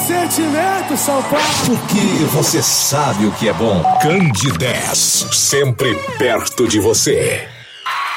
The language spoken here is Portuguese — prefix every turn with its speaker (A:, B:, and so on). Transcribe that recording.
A: Sentimento, São Paulo.
B: Porque você sabe o que é bom. Candidez, sempre perto de você.